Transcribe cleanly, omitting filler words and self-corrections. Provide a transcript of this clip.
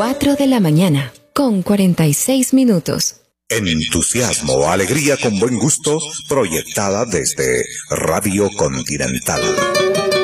4 de la mañana, con 46 minutos. Entusiasmo, alegría con buen gusto, proyectada desde Radio Continental.